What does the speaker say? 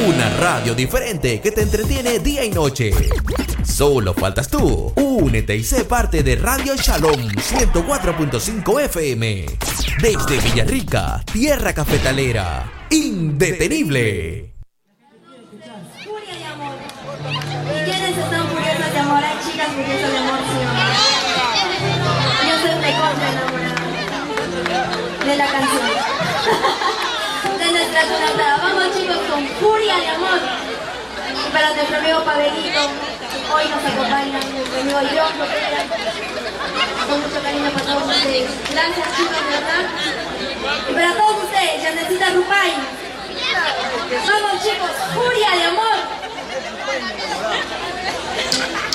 Una radio diferente que te entretiene día y noche. Solo faltas tú. Únete y sé parte de Radio Shalom 104.5 FM. Desde Villarrica, tierra cafetalera. Indetenible. Furia y amor. ¿Y quiénes están furiosas de amor? Hay chicas furiosas de amor, ¿sí o no? Yo soy recontra enamorada de la canción. De nuestra cantada. Vamos, chicos, con Furia de amor. Y para nuestro amigo Pavelito, hoy nos acompaña nuestro amigo John Botella. Con mucho cariño para todos ustedes. Gracias, chicos, de verdad. Y para todos ustedes, Yanecita Rupay. Vamos, chicos, Furia de amor.